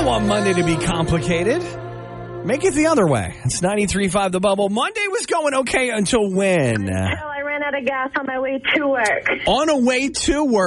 want Monday to be complicated. Make it the other way. It's 93.5 The Bubble. Monday was going okay until when? Until I ran out of gas on my way to work. On a way to work.